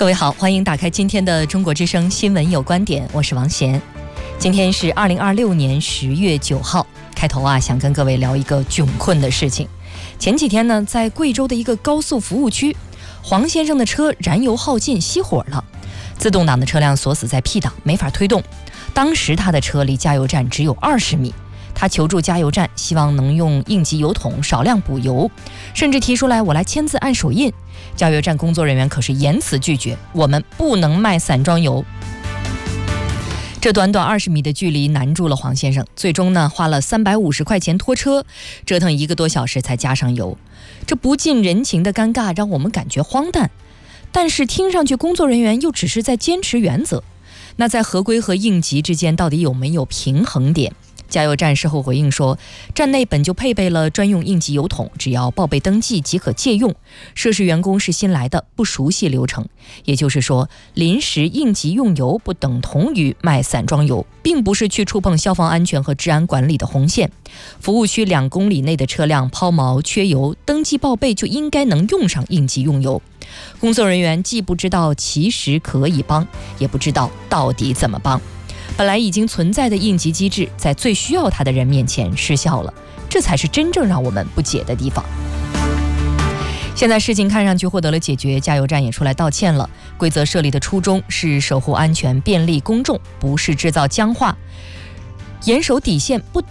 各位好，欢迎打开今天的中国之声新闻有观点，我是王贤。今天是2026年10月9号，开头想跟各位聊一个窘困的事情。前几天呢，在贵州的一个高速服务区，黄先生的车燃油耗尽熄火了，自动挡的车辆锁死在 P 档，没法推动。当时他的车离加油站只有20米，他求助加油站，希望能用应急油桶少量补油，甚至提出来我来签字按手印。加油站工作人员可是严词拒绝，我们不能卖散装油。这短短20米的距离难住了黄先生，最终呢花了350块钱拖车，折腾1个多小时才加上油。这不近人情的尴尬让我们感觉荒诞，但是听上去工作人员又只是在坚持原则。那在合规和应急之间到底有没有平衡点？加油站事后回应说，站内本就配备了专用应急油桶，只要报备登记即可借用。涉事员工是新来的，不熟悉流程。也就是说，临时应急用油不等同于卖散装油，并不是去触碰消防安全和治安管理的红线。服务区2公里内的车辆抛锚缺油，登记报备就应该能用上应急用油。工作人员既不知道其实可以帮，也不知道到底怎么帮。本来已经存在的应急机制，在最需要它的人面前失效了，这才是真正让我们不解的地方。现在事情看上去获得了解决，加油站也出来道歉了。规则设立的初衷是守护安全、便利公众，不是制造僵化。严守底线不等